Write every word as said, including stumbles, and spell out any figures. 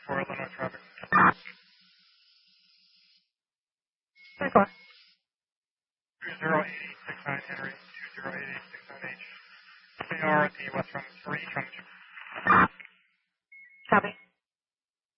for Illinois traffic. Okay. two zero eight eight six nine Henry, two zero eight eight six nine H. They are at the West Run three, trying to